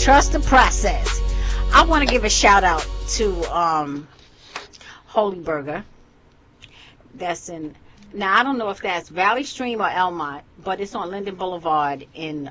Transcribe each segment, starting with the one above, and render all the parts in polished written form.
Trust the process. I want to give a shout out to Holy Burger. That's in, now I don't know if that's Valley Stream or Elmont, but it's on Linden Boulevard in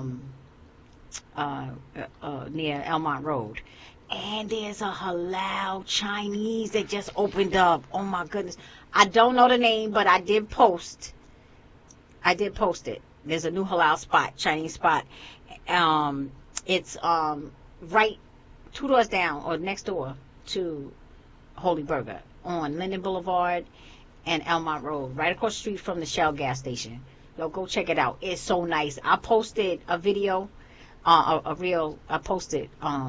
near Elmont Road. And there's a halal Chinese that just opened up. Oh my goodness. I don't know the name, but I did post it. There's a new halal spot, Chinese spot. It's right 2 doors down or next door to Holy Burger on Linden Boulevard and Elmont Road, right across the street from the Shell gas station. Yo, go check it out. It's so nice. I posted a video, I posted,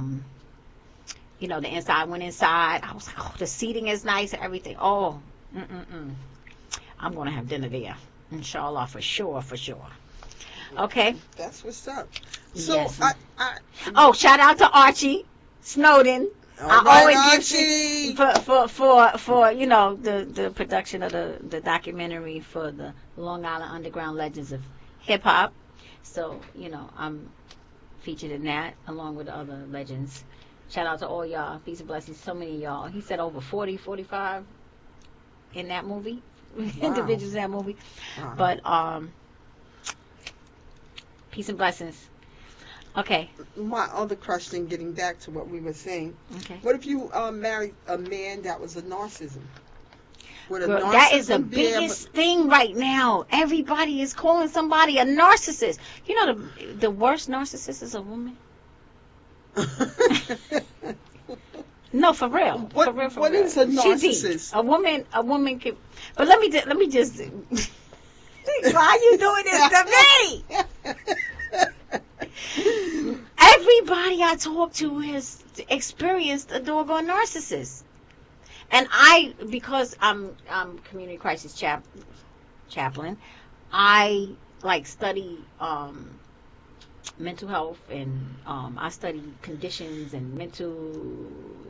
the inside. Went inside. I was like, oh, the seating is nice and everything. Oh, I'm going to have dinner there. Inshallah, for sure. Okay. That's what's up. So, yes. I shout out to Archie Snowden. I always give for the production of the documentary for the Long Island Underground Legends of Hip Hop. So, I'm featured in that along with the other legends. Shout out to all y'all. Peace and blessings. So many of y'all. He said over 40, 45 in that movie. Wow. Individuals in that movie. Wow. But peace and blessings. Okay. My other question, getting back to what we were saying. Okay. What if you married a man that was a narcissism? Girl, that is the biggest thing right now. Everybody is calling somebody a narcissist. You know the worst narcissist is a woman. No, for real. What is a narcissist? A woman can. But let me just. Why are you doing this to me? Everybody I talk to has experienced a doggone narcissist, and because I'm community crisis chaplain, I study mental health, and I study conditions and mental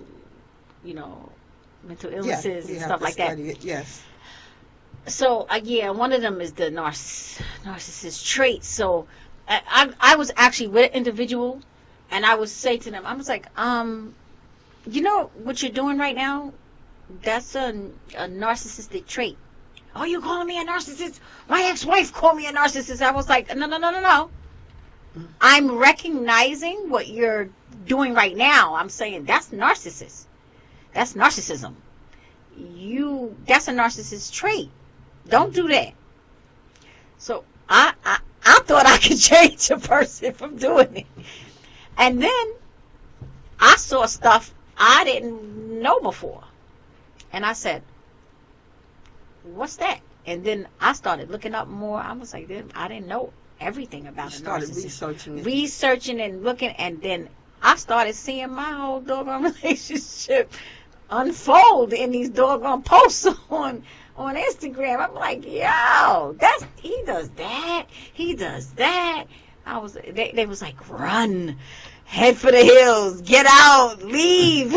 illnesses and stuff like that. Yes. So one of them is the narcissist trait. So I was actually with an individual, and I would say to them, I was like, what you're doing right now, that's a narcissistic trait. Oh, you calling me a narcissist? My ex-wife called me a narcissist. I was like, no. I'm recognizing what you're doing right now. I'm saying that's narcissist. That's narcissism. That's a narcissist trait. Don't do that. So I thought I could change a person from doing it. And then I saw stuff I didn't know before. And I said, what's that? And then I started looking up more. I was like, I didn't know everything about a narcissist. Researching and looking, and then I started seeing my whole doggone relationship unfold in these doggone posts on Instagram. I'm like, yo, he does that. They was like, run, head for the hills, get out, leave,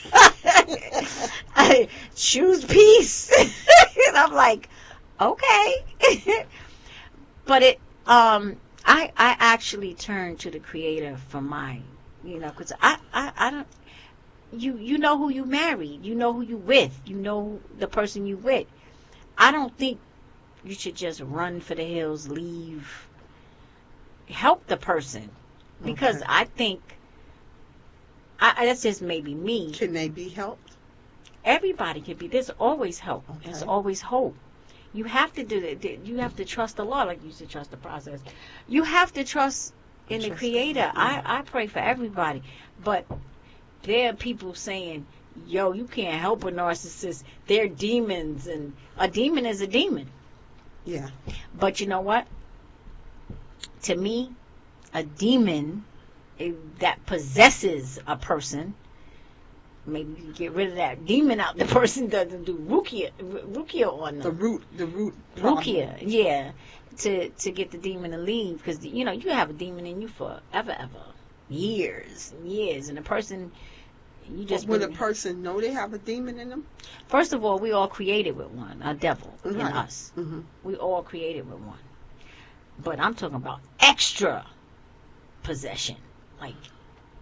choose peace. And I'm like, okay. But I actually turned to the Creator for mine, because I don't. You know who you married. You know who you with. You know the person you with. I don't think you should just run for the hills, leave. Help the person. Because okay. I think, that's just maybe me. Can they be helped? Everybody can be. There's always help. Okay. There's always hope. You have to do that. You have to trust the Lord, like you should trust the process. You have to trust in the Creator. I pray for everybody. But there are people saying, yo, you can't help a narcissist. They're demons, and a demon is a demon. Yeah. But you know what? To me, a demon that possesses a person, maybe you get rid of that demon out, the person doesn't do rukia on them. The root rukia, yeah, to get the demon to leave, because you have a demon in you forever, years and years, and the person. Would a person know they have a demon in them? First of all, we all created with one, a devil in right. us. Mm-hmm. We all created with one. But I'm talking about extra possession, like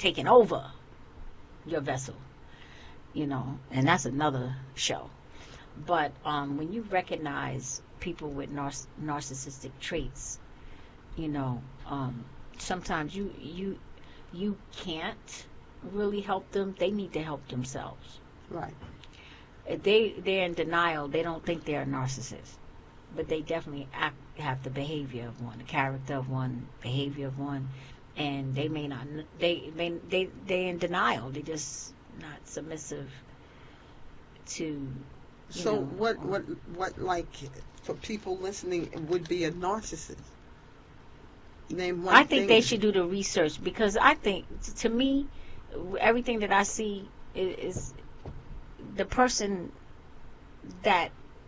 taking over your vessel, and that's another show. But when you recognize people with narcissistic traits, sometimes you can't really help them. They need to help themselves. Right. If they're in denial, they don't think they're a narcissist, but they definitely have the behavior of one, the character of one, behavior of one, and they may not. They're in denial. They're just not submissive to. So what like for people listening would be a narcissist? Name one. I think they should do the research, because I think, to me, everything that I see is the person that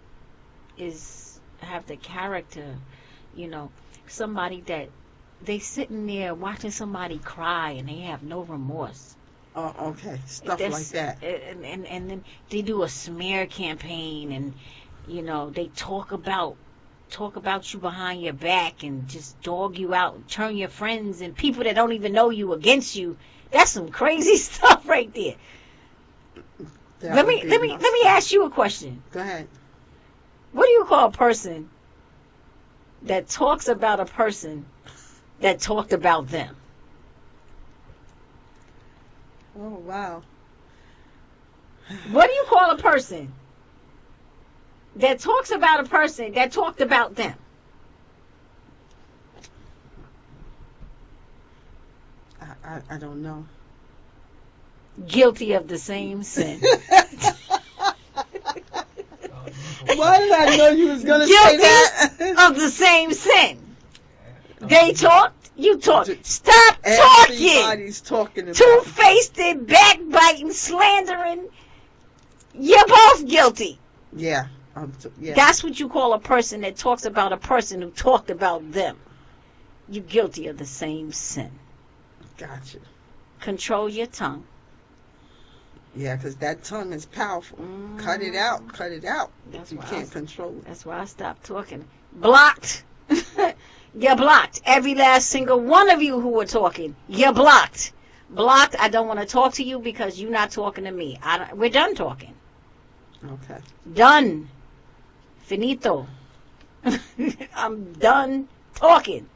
have the character, somebody that they sitting there watching somebody cry and they have no remorse. Oh, okay. Stuff like that. And then they do a smear campaign, and they talk about you behind your back and just dog you out, turn your friends and people that don't even know you against you. That's some crazy stuff right there. Let me ask you a question. Go ahead. What do you call a person that talks about a person that talked about them? Oh, wow. What do you call a person that talks about a person that talked about them? I don't know. Guilty of the same sin. Why did I know you was going to say that? Guilty of the same sin. They talked, you talked. Stop talking. Everybody's talking about Two-faced, backbiting, slandering. You're both guilty. Yeah. That's what you call a person that talks about a person who talked about them. You're guilty of the same sin. Gotcha. Control your tongue. Yeah, because that tongue is powerful. Cut it out. Cut it out. You can't control it. That's why I stopped talking. Blocked. You're blocked. Every last single one of you who were talking, you're blocked. Blocked. I don't want to talk to you because you're not talking to me. We're done talking. Okay. Done. Finito. I'm done talking.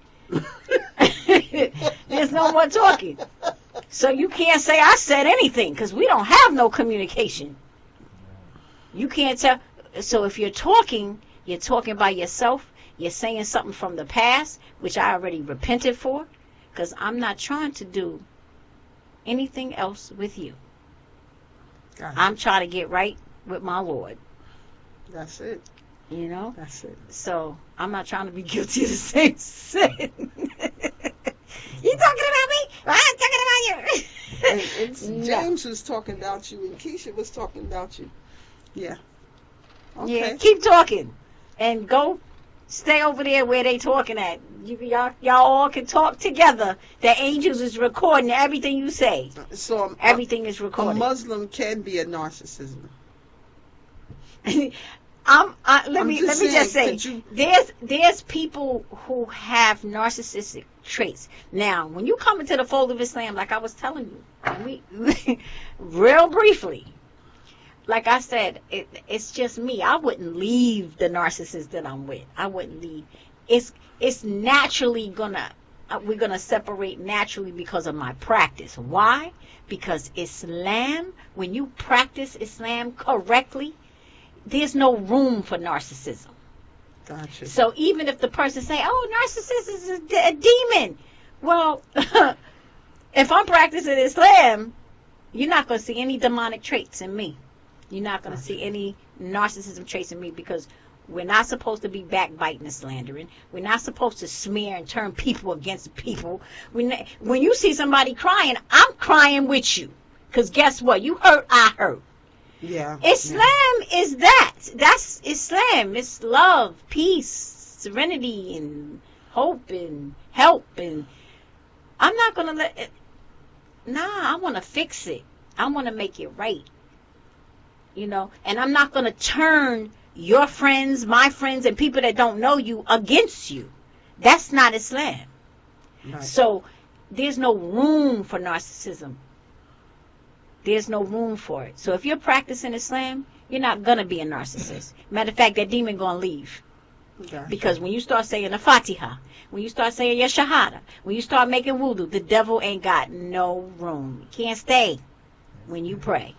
There's no more talking. So you can't say I said anything, because we don't have no communication. You can't tell. So if you're talking by yourself. You're saying something from the past, which I already repented for, because I'm not trying to do anything else with you. Gotcha. I'm trying to get right with my Lord. That's it. That's it. So I'm not trying to be guilty of the same sin. You talking about me? I'm talking about you. James was talking about you, and Keisha was talking about you. Yeah. Okay. Yeah. Keep talking, and go. Stay over there where they talking at. Y'all all can talk together. The angels is recording everything you say. So everything is recorded. A Muslim can be a narcissist. Let me just say, there's people who have narcissistic traits. Now, when you come into the fold of Islam, like I was telling you, real briefly, like I said, it's just me. I wouldn't leave the narcissist that I'm with. I wouldn't leave. It's naturally we're gonna separate naturally because of my practice. Why? Because Islam, when you practice Islam correctly, there's no room for narcissism. Gotcha. So even if the person say, "Oh, narcissist is a demon," well, if I'm practicing Islam, you're not gonna see any demonic traits in me. You're not going to see any narcissism traits in me, because we're not supposed to be backbiting and slandering. We're not supposed to smear and turn people against people. When you see somebody crying, I'm crying with you. Because guess what? You hurt, I hurt. Yeah. Islam is that. That's Islam. It's love, peace, serenity, and hope, and help. And I'm not going to let it. I want to fix it. I want to make it right. And I'm not going to turn your friends, my friends, and people that don't know you against you. That's not Islam. Right. So there's no room for narcissism. There's no room for it. So if you're practicing Islam, you're not going to be a narcissist. Matter of fact, that demon going to leave. Gotcha. Because when you start saying the Fatiha, when you start saying your Shahada, when you start making wudu, the devil ain't got no room. He can't stay when you pray.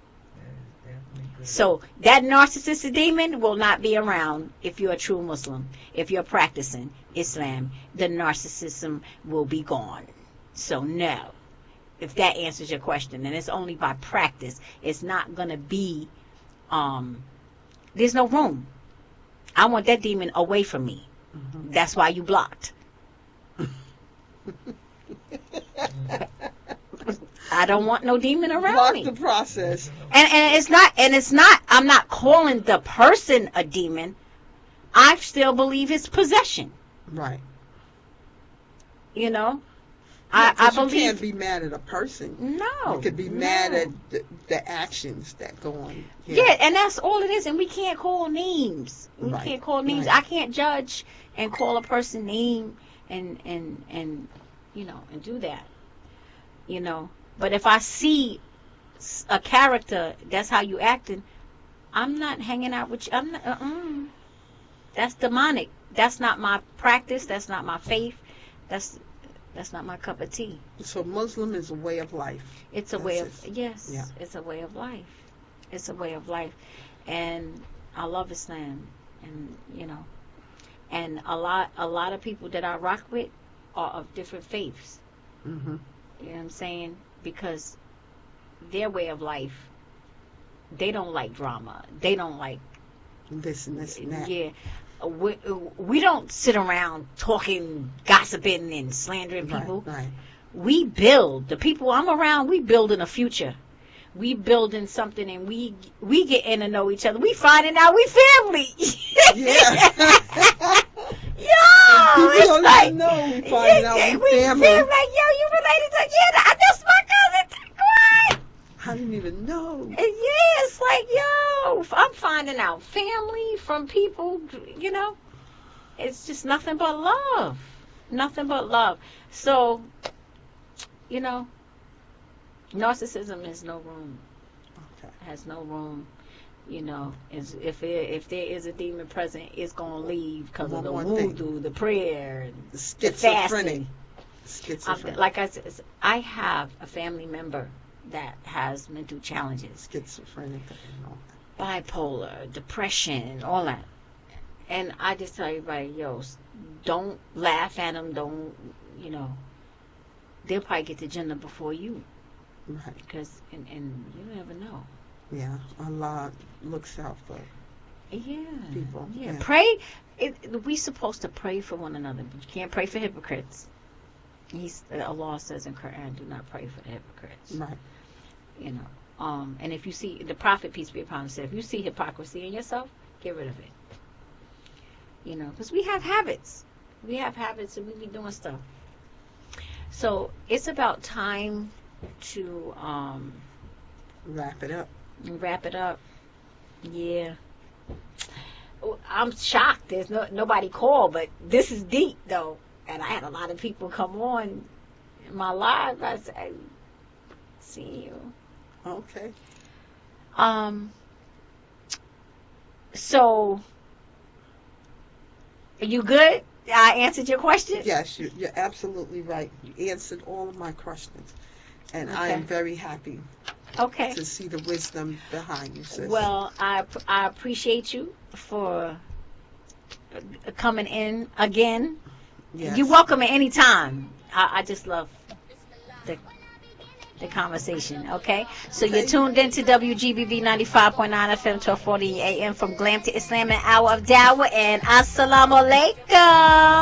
So that narcissistic demon will not be around if you're a true Muslim. If you're practicing Islam, the narcissism will be gone. So no. If that answers your question, and it's only by practice, it's not going to be, there's no room. I want that demon away from me. Mm-hmm. That's why you blocked. I don't want no demon around me. Block the process. And it's not, I'm not calling the person a demon. I still believe it's possession. Right. You know? Yeah, I believe you can't be mad at a person. No. You could be mad at the actions that go on. Yeah, and that's all it is. And we can't call names. We Right. can't call names. Right. I can't judge and call a person name and you know, and do that. You know. But if I see a character, that's how you acting, I'm not hanging out with you. I'm not, That's demonic. That's not my practice. That's not my faith. That's not my cup of tea. So Muslim is a way of life. It's a way of, yes, Yeah. It's a way of life. It's a way of life. And I love Islam. And, you know, and a lot of people that I rock with are of different faiths. Mm-hmm. You know what I'm saying? Because their way of life, they don't like drama. They don't like this and that. Yeah. We don't sit around talking, gossiping, and slandering people. Right. We build. The people I'm around, we building a future. We building something, and we getting to know each other. We finding out we family. Yeah. Yo, people it's don't like, even know we finding out we family. Like, yo, you related to, yeah, that's my cousin. What? I didn't even know. Yeah, it's like, yo, I'm finding out family from people, you know. It's just nothing but love. Nothing but love. So, you know, narcissism has no room. Okay. Has no room. You know, if there is a demon present, it's going to leave because of the voodoo, the prayer, the fasting. Schizophrenic. Like I said, I have a family member that has mental challenges. Schizophrenic. Bipolar, depression, all that. And I just tell everybody, yo, don't laugh at them. Don't, you know, they'll probably get to Jannah before you. Right. Because, and you never know. Yeah, Allah looks out for people. Yeah, pray. We supposed to pray for one another. But you can't pray for hypocrites. Allah says in Quran, do not pray for the hypocrites. Right. You know, and if you see, the Prophet, peace be upon him, said, if you see hypocrisy in yourself, get rid of it. You know, because we have habits. We have habits and we be doing stuff. So it's about time to wrap it up. Wrap it up. Yeah. I'm shocked. There's nobody called, but this is deep though. And I had a lot of people come on in my live. I said, see you. Okay. So, are you good? I answered your question? Yes, you're absolutely right. You answered all of my questions. And I am very happy to see the wisdom behind you, sis. Well, I appreciate you for coming in again. Yes. You're welcome at any time. I just love the conversation, okay? So you're tuned in to WGBV 95.9 FM, 1240 AM from Glam to Islam, an hour of Dawah, and Assalamu Alaikum.